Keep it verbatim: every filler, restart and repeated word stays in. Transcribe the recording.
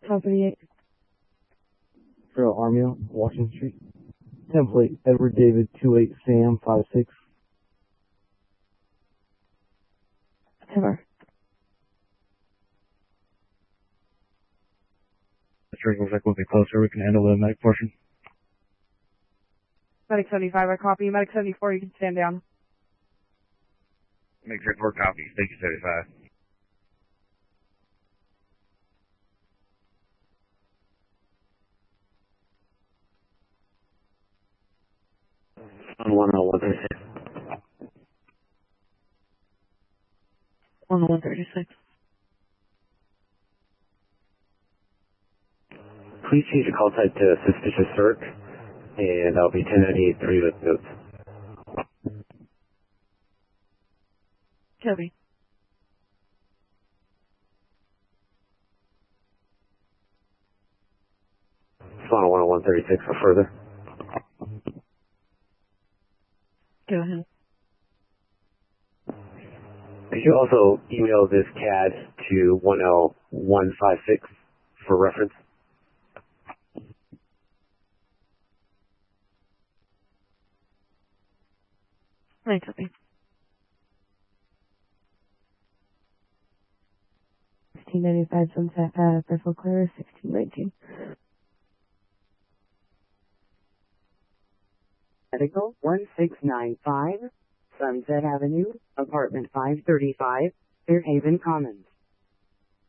Company eight. Trail Armia, Washington Street. Template Edward David two eight Sam five six. Ever. Sure, looks like we'll be closer. We can handle the medic portion. Medic seventy-five, I copy. Medic seventy-four, you can stand down. Make sure four copies. Thank you, seventy-five. On one oh one thirty-six. one oh one thirty-six. Please change your call type to suspicious search, and I'll be ten ninety-eight three with notes. Copy. On one oh one thirty-six for further. Go ahead. Could you also email this C A D to one oh one five six for reference? I copy. sixteen ninety-five Sunset, uh, Bristol Clear, sixteen nineteen. Medical one six nine five, Sunset Avenue, apartment five thirty-five, Fairhaven Commons.